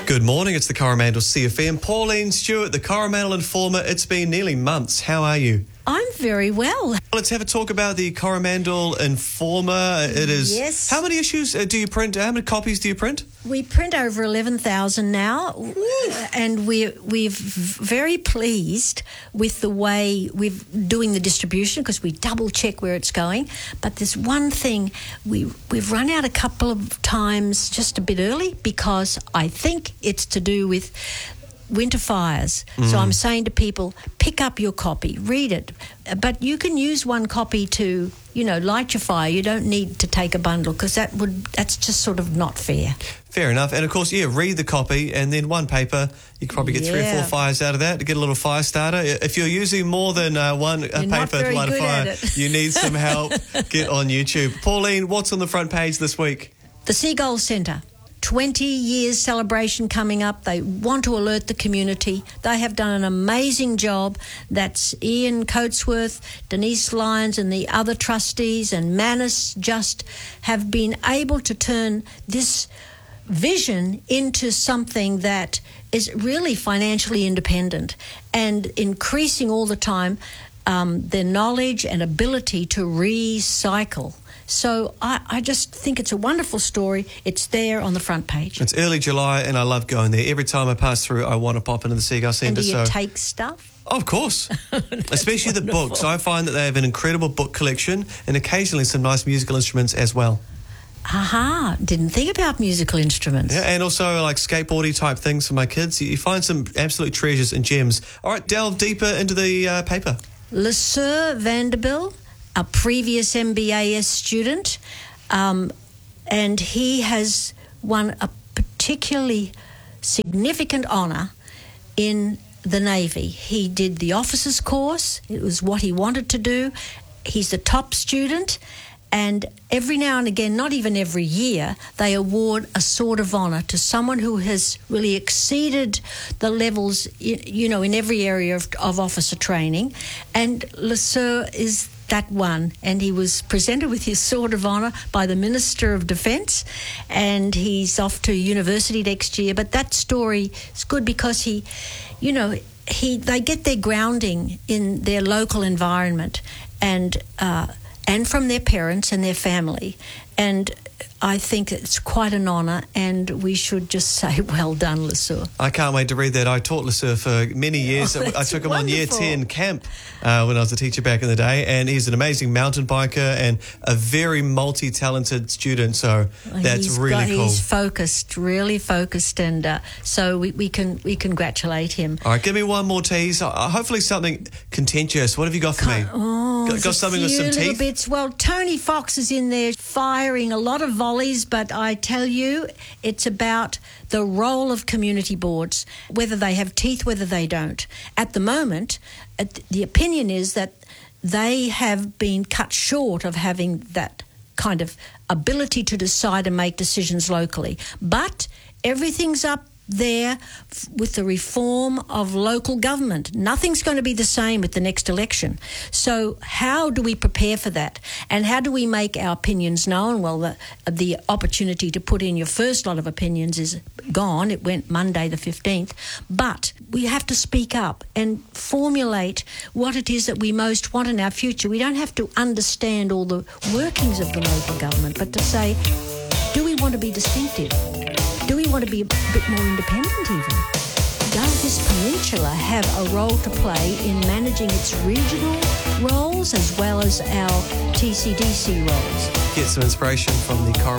Good morning, it's the Coromandel CFM. Pauline Stewart, the Coromandel Informer. It's been nearly months. How are you? I'm very well. Let's have a talk about the Coromandel Informer. It is... Yes. How many issues do you print? How many copies do you print? We print over 11,000 now, and we're very pleased with the way we're doing the distribution because we double check where it's going. But there's one thing, we've run out a couple of times just a bit early because I think it's to do with winter fires. So I'm saying to people, pick up your copy, read it. But you can use one copy to, light your fire. You don't need to take a bundle because that's just sort of not fair. Fair enough. And of course, read the copy and then one paper. You could probably get 3 or 4 fires out of that to get a little fire starter. If you're using more than one paper to light a fire, you need some help. Get on YouTube. Pauline, what's on the front page this week? The Seagull Centre. 20 years celebration coming up. They want to alert the community. They have done an amazing job. That's Ian Coatsworth, Denise Lyons and the other trustees and Manus just have been able to turn this vision into something that is really financially independent and increasing all the time their knowledge and ability to recycle. So I just think it's a wonderful story. It's there on the front page. It's early July and I love going there. Every time I pass through, I want to pop into the Seagull Centre. And do you take stuff? Of course. Especially the books. I find that they have an incredible book collection and occasionally some nice musical instruments as well. Aha, didn't think about musical instruments. Yeah, and also like skateboardy type things for my kids. You find some absolute treasures and gems. All right, delve deeper into the paper. LeSueur Vanderbilt, a previous MBAS student, and he has won a particularly significant honour in the Navy. He did the officers course. It was what he wanted to do. He's the top student, and every now and again, not even every year, they award a Sword of Honour to someone who has really exceeded the levels, in every area of officer training. And LeSueur is that one, and he was presented with his Sword of Honour by the Minister of Defence, and he's off to university next year. But that story is good because they get their grounding in their local environment and from their parents and their family. And I think it's quite an honour, and we should just say, well done, LeSueur. I can't wait to read that. I taught LeSueur for many years. I took him on Year 10 camp when I was a teacher back in the day, and he's an amazing mountain biker and a very multi-talented student, so that's really cool. He's focused, really focused, and so we congratulate him. All right, give me one more tease. Hopefully something contentious. What have you got for me? Got something with some teeth? Bits. Well, Tony Fox is in there firing a lot of volleys, but I tell you, it's about the role of community boards, whether they have teeth, whether they don't. At the moment, the opinion is that they have been cut short of having that kind of ability to decide and make decisions locally. But everything's up there with the reform of local government. Nothing's going to be the same at the next election. So how do we prepare for that? And how do we make our opinions known? Well, the opportunity to put in your first lot of opinions is gone. It went Monday the 15th. But we have to speak up and formulate what it is that we most want in our future. We don't have to understand all the workings of the local government, but to say, do we want to be distinctive? Do we want to be a bit more independent even? Does this peninsula have a role to play in managing its regional roles as well as our TCDC roles? Get some inspiration from the Coromandel